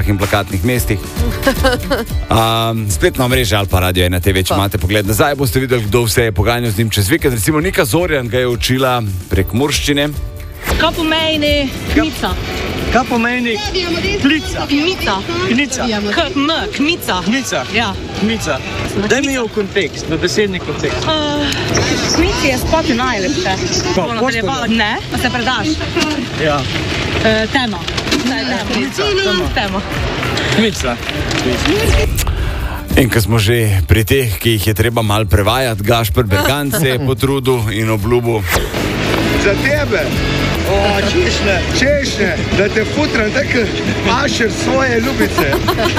in plakatnih mestih. Spletna omrežja ali pa Radio 1 TV, če imate pogled nazaj, boste videli, kdo vse je poganjal z njim čez vikend. Recimo Nika Zorjan ga je učila prek murščine. Kaj pomeni kmica? Kaj pomeni klica? Kmica. Knica. K-m, kmica. Kmica. Ja. Kmica. Daj mi v kontekst, v besedni kontekst. Kmici je spati najlepše. Pošteno? Ne, pa se predaš. Ja. Tema. Tema. Kmica. In ko smo že pri teh, ki jih je treba malo prevajati, Gašper Bergant se je potrudil in obljubil. Za tebe, češnje, da te futram tako ašer svoje ljubice.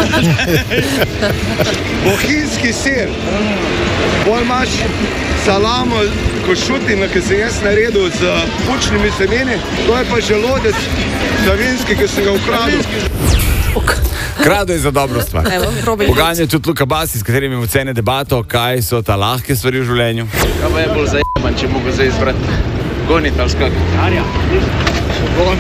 Bohinjski sir, bolj imaš salamo, košutino, ki sem jaz naredil z bučnimi semeni, to je pa želodec savinski, ki sem ga ukradil. Krado je za dobro stvar. Poganja tudi Luka Basi, s katerim imamo cene debato, kaj so ta lahke stvari v življenju. Kaj pa je bolj zajeban, če mogo zdaj izbrati? Goniti ali skakati? Arja. Gon.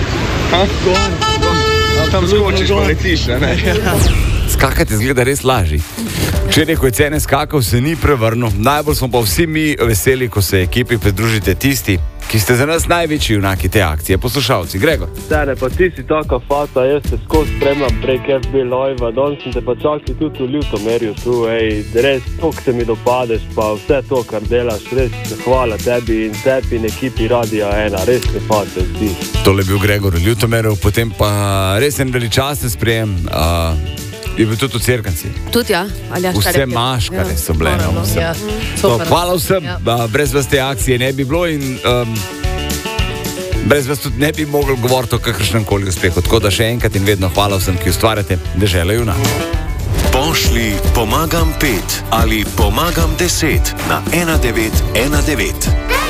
Tam skočiš, pa letiš, ne? Skakati izgleda res lažji. Včeraj, ko je cene skakal, se ni prevrnil. Najbolj smo pa vsi mi veseli, ko se ekipi pridružite tisti, ki ste za nas največji junaki te akcije. Poslušalci, Gregor. Stane, pa ti si taka fata, jaz te skozi spremljam prek FB Live, danes sem te pa čakal tudi v Ljutomerju tu, res toliko se mi dopadeš, pa vse to, kar delaš, res hvala tebi in tebi in ekipi Radia 1, res te fate zdi. Tole je bil Gregor v Ljutomeru, potem pa res en veličasten sprejem, je bil tudi v Cerknici. Tudi ja, vse maškare so bile. Hvala vsem, brez vas te akcije ne bi bilo in brez vas tudi ne bi mogli govoriti o kakršnem koli uspehu. Tako da še enkrat in vedno hvala vsem, ki ustvarjate Deželo junakov. Pošli pomagam 5 ali pomagam 10 na 1919.